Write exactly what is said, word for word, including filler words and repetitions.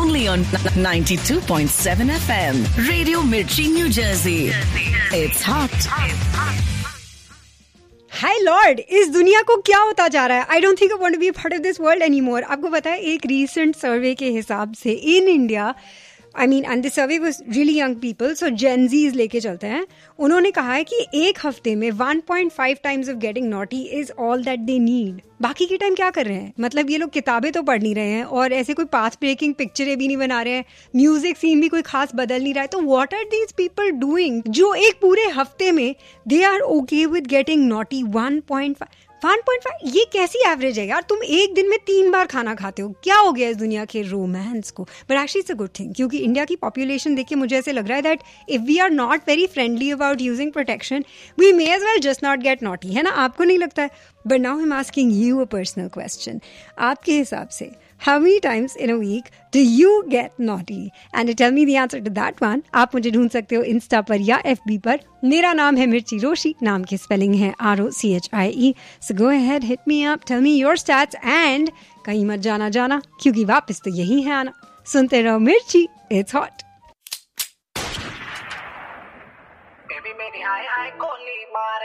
only on ninety-two point seven F M. Radio Mirchi, New Jersey. It's hot. Hi Lord, इस दुनिया को क्या होता जा रहा है? I don't think I want to be part of this world anymore. आपको पता है, एक रीसेंट सर्वे के हिसाब से in India, I mean and this survey was really young people, सो जेन ज़ीज लेके चलते हैं, उन्होंने कहा है कि एक हफ्ते में one point five times of getting naughty is all that they need. बाकी के टाइम क्या कर रहे हैं? मतलब ये लोग किताबें तो पढ़ नहीं रहे हैं और ऐसे कोई पाथ ब्रेकिंग पिक्चरें भी नहीं बना रहे हैं, म्यूजिक सीन भी कोई खास बदल नहीं रहा है। तो what are these people doing जो एक पूरे हफ्ते में they are okay with getting naughty one point five one point five? ये कैसी एवरेज है यार? तुम एक दिन में तीन बार खाना खाते हो, क्या हो गया इस दुनिया के रोमांस को? But actually it's a good thing, क्योंकि इंडिया की पॉपुलेशन देख के मुझे ऐसे लग रहा है that if we are not very friendly about using protection, we may as well just not gate naughty, है ना? आपको नहीं लगता है? But now I am asking you a personal question. आपके हिसाब से how many times in a week do you get naughty? And to tell me the answer to that one, आप मुझे ढूंढ सकते हो इंस्टा पर या एफ बी पर. मेरा नाम है मिर्ची रोशी, नाम की स्पेलिंग है R O C H I E. So go ahead, hit me up, tell me your stats and कहीं मत जाना जाना, क्योंकि वापस तो यही है आना. सुनते रहो मिर्ची, it's hot.